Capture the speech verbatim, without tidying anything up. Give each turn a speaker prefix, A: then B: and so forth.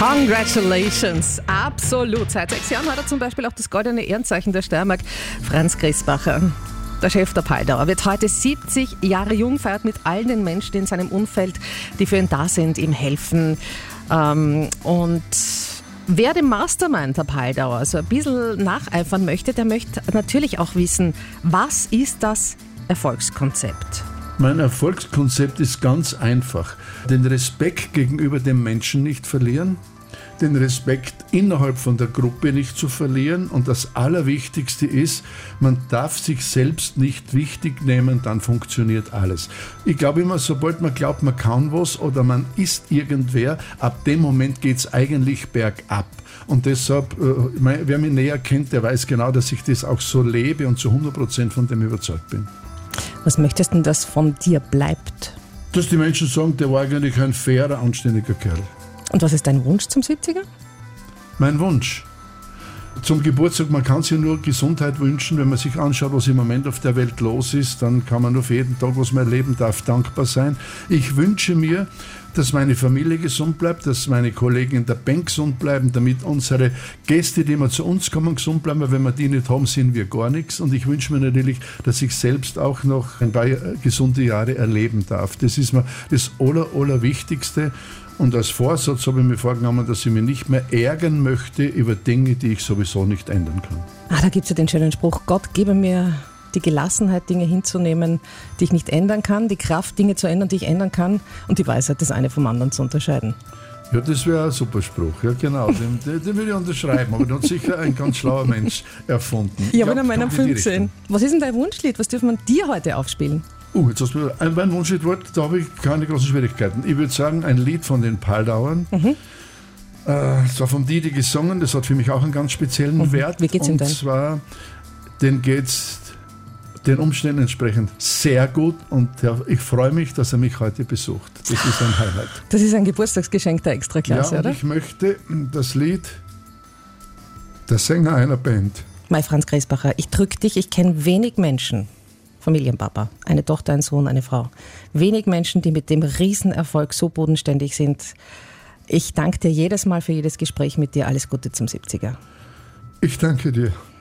A: Congratulations, absolut. Seit sechs Jahren hat er zum Beispiel auch das goldene Ehrenzeichen der Steiermark. Franz Griesbacher, der Chef der Paldauer, wird heute siebzig Jahre jung, feiert mit all den Menschen in seinem Umfeld, die für ihn da sind, ihm helfen. Ähm, und wer dem Mastermind der Paldauer so ein bisschen nacheifern möchte, der möchte natürlich auch wissen, was ist das Erfolgskonzept?
B: Mein Erfolgskonzept ist ganz einfach. Den Respekt gegenüber dem Menschen nicht verlieren, den Respekt innerhalb von der Gruppe nicht zu verlieren und das Allerwichtigste ist, man darf sich selbst nicht wichtig nehmen, dann funktioniert alles. Ich glaube immer, sobald man glaubt, man kann was oder man ist irgendwer, ab dem Moment geht es eigentlich bergab. Und deshalb, wer mich näher kennt, der weiß genau, dass ich das auch so lebe und zu hundert Prozent von dem überzeugt bin.
A: Was möchtest du denn, dass von dir bleibt?
B: Dass die Menschen sagen, der war eigentlich ein fairer, anständiger Kerl.
A: Und was ist dein Wunsch zum siebziger?
B: Mein Wunsch? Zum Geburtstag, man kann sich nur Gesundheit wünschen. Wenn man sich anschaut, was im Moment auf der Welt los ist, dann kann man nur für jeden Tag, was man erleben darf, dankbar sein. Ich wünsche mir, dass meine Familie gesund bleibt, dass meine Kollegen in der Bank gesund bleiben, damit unsere Gäste, die immer zu uns kommen, gesund bleiben, weil wenn wir die nicht haben, sind wir gar nichts. Und ich wünsche mir natürlich, dass ich selbst auch noch ein paar gesunde Jahre erleben darf. Das ist mir das Aller, Allerwichtigste. Und als Vorsatz habe ich mir vorgenommen, dass ich mich nicht mehr ärgern möchte über Dinge, die ich sowieso nicht ändern kann.
A: Ah, da gibt es ja den schönen Spruch, Gott gebe mir die Gelassenheit, Dinge hinzunehmen, die ich nicht ändern kann, die Kraft, Dinge zu ändern, die ich ändern kann und die Weisheit, das eine vom anderen zu unterscheiden.
B: Ja, das wäre ein super Spruch, ja genau, den, den, den würde ich unterschreiben, aber den hat sicher ein ganz schlauer Mensch erfunden.
A: Ich habe ihn an meinem Film gesehen. Was ist denn dein Wunschlied? Was dürfen wir dir heute aufspielen?
B: Uh, jetzt hast du mir, mein Wunschlied, da habe ich keine großen Schwierigkeiten. Ich würde sagen, ein Lied von den Paldauern. Mhm. Das war vom Didi gesungen, das hat für mich auch einen ganz speziellen mhm. Wert.
A: Wie geht's ihm denn?
B: Und zwar, den geht's den Umständen entsprechend sehr gut und ich freue mich, dass er mich heute besucht. Das ist ein Highlight.
A: Das ist ein Geburtstagsgeschenk der Extraklasse,
B: ja, und
A: oder?
B: Ich möchte das Lied Der Sänger einer Band.
A: Mein Franz Griesbacher, ich drück dich, ich kenne wenig Menschen, Familienpapa, eine Tochter, ein Sohn, eine Frau. Wenig Menschen, die mit dem Riesenerfolg so bodenständig sind. Ich danke dir jedes Mal für jedes Gespräch mit dir. Alles Gute zum siebziger.
B: Ich danke dir.